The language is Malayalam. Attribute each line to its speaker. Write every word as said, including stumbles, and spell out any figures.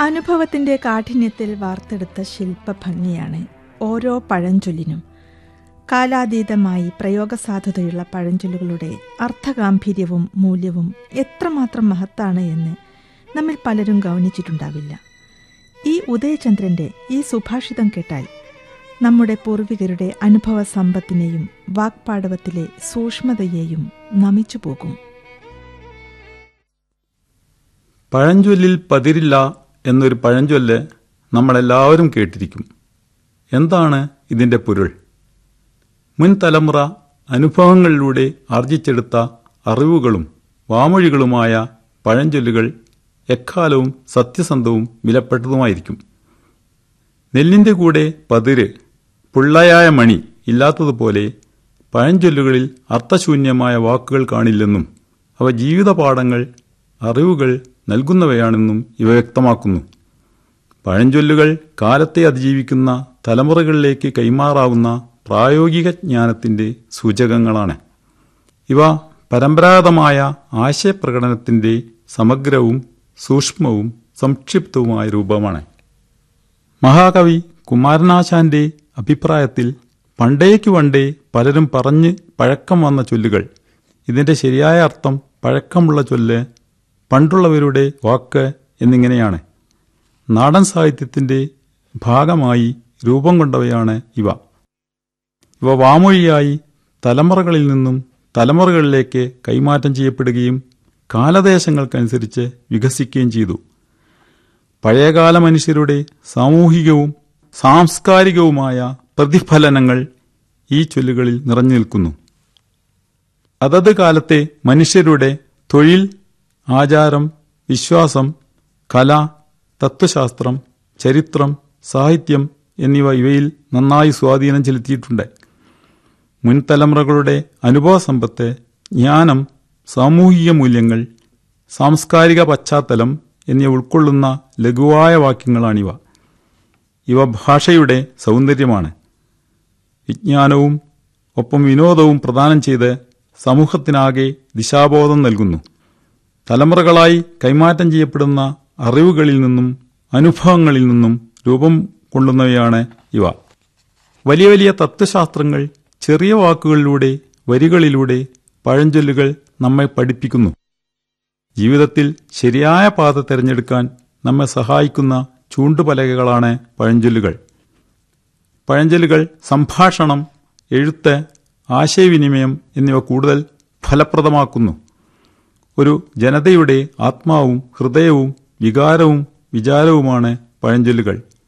Speaker 1: അനുഭവത്തിന്റെ കാഠിന്യത്തിൽ വാർത്തെടുത്ത ശില്പഭംഗിയാണ് ഓരോ പഴഞ്ചൊല്ലിനും. കാലാതീതമായി പ്രയോഗസാധുതയുള്ള പഴഞ്ചൊല്ലുകളുടെ അർത്ഥഗാംഭീര്യവും മൂല്യവും എത്രമാത്രം മഹത്താണ് എന്ന് നമ്മിൽ പലരും ഗൗനിച്ചിട്ടുണ്ടാവില്ല. ഈ ഉദയചന്ദ്രന്റെ ഈ സുഭാഷിതം കേട്ടാൽ നമ്മുടെ പൂർവികരുടെ അനുഭവ സമ്പത്തിനെയും വാക്പാടവത്തിലെ സൂക്ഷ്മതയെയും നമിച്ചു പോകും.
Speaker 2: പഴഞ്ചൊല്ലിൽ പതിരില്ല എന്നൊരു പഴഞ്ചൊല്ല് നമ്മളെല്ലാവരും കേട്ടിരിക്കും. എന്താണ് ഇതിന്റെ പൊരുൾ? മുൻ തലമുറ അനുഭവങ്ങളിലൂടെ ആർജിച്ചെടുത്ത അറിവുകളും വാമൊഴികളുമായ പഴഞ്ചൊല്ലുകൾ എക്കാലവും സത്യസന്ധവും വിലപ്പെട്ടതുമായിരിക്കും. നെല്ലിന്റെ കൂടെ പതിര്, പുള്ളയായ മണി ഇല്ലാത്തതുപോലെ പഴഞ്ചൊല്ലുകളിൽ അർത്ഥശൂന്യമായ വാക്കുകൾ കാണില്ലെന്നും അവ ജീവിതപാഠങ്ങൾ, അറിവുകൾ നൽകുന്നവയാണെന്നും ഇവ വ്യക്തമാക്കുന്നു. പഴഞ്ചൊല്ലുകൾ കാലത്തെ അതിജീവിക്കുന്ന തലമുറകളിലേക്ക് കൈമാറാവുന്ന പ്രായോഗിക ജ്ഞാനത്തിന്റെ സൂചകങ്ങളാണ്. ഇവ പരമ്പരാഗതമായ ആശയപ്രകടനത്തിന്റെ സമഗ്രവും സൂക്ഷ്മവും സംക്ഷിപ്തവുമായ രൂപമാണ്. മഹാകവി കുമാരനാശാന്റെ അഭിപ്രായത്തിൽ പണ്ടേക്കു പണ്ടേ പലരും പറഞ്ഞ് പഴക്കം വന്ന ചൊല്ലുകൾ. ഇതിന്റെ ശരിയായ അർത്ഥം പഴക്കമുള്ള ചൊല്ല്, പണ്ടുള്ളവരുടെ വാക്ക് എന്നിങ്ങനെയാണ്. നാടൻ സാഹിത്യത്തിന്റെ ഭാഗമായി രൂപം കൊണ്ടവയാണ് ഇവ. ഇവ വാമൊഴിയായി തലമുറകളിൽ നിന്നും തലമുറകളിലേക്ക് കൈമാറ്റം ചെയ്യപ്പെടുകയും കാലദേശങ്ങൾക്കനുസരിച്ച് വികസിക്കുകയും ചെയ്തു. പഴയകാല മനുഷ്യരുടെ സാമൂഹികവും സാംസ്കാരികവുമായ പ്രതിഫലനങ്ങൾ ഈ ചൊല്ലുകളിൽ നിറഞ്ഞു നിൽക്കുന്നു. അതത് കാലത്തെ മനുഷ്യരുടെ തൊഴിൽ, ആചാരം, വിശ്വാസം, കല, തത്വശാസ്ത്രം, ചരിത്രം, സാഹിത്യം എന്നിവ ഇവയിൽ നന്നായി സ്വാധീനം ചെലുത്തിയിട്ടുണ്ട്. മുൻതലമുറകളുടെ അനുഭവസമ്പത്ത്, ജ്ഞാനം, സാമൂഹിക മൂല്യങ്ങൾ, സാംസ്കാരിക പശ്ചാത്തലം എന്നിവ ഉൾക്കൊള്ളുന്ന ലഘുവായ വാക്യങ്ങളാണിവ. ഇവ ഭാഷയുടെ സൗന്ദര്യമാണ്. വിജ്ഞാനവും ഒപ്പം വിനോദവും പ്രദാനം ചെയ്ത് സമൂഹത്തിനാകെ ദിശാബോധം നൽകുന്നു. തലമുറകളായി കൈമാറ്റം ചെയ്യപ്പെടുന്ന അറിവുകളിൽ നിന്നും അനുഭവങ്ങളിൽ നിന്നും രൂപം കൊള്ളുന്നവയാണ് ഇവ. വലിയ വലിയ തത്വശാസ്ത്രങ്ങൾ ചെറിയ വാക്കുകളിലൂടെ, വരികളിലൂടെ പഴഞ്ചൊല്ലുകൾ നമ്മെ പഠിപ്പിക്കുന്നു. ജീവിതത്തിൽ ശരിയായ പാത തിരഞ്ഞെടുക്കാൻ നമ്മെ സഹായിക്കുന്ന ചൂണ്ടുപലകകളാണ് പഴഞ്ചൊല്ലുകൾ. പഴഞ്ചൊല്ലുകൾ സംഭാഷണം, എഴുത്ത്, ആശയവിനിമയം എന്നിവ കൂടുതൽ ഫലപ്രദമാക്കുന്നു. ഒരു ജനതയുടെ ആത്മാവും ഹൃദയവും വികാരവും വിചാരവുമാണ് പഴഞ്ചൊല്ലുകൾ.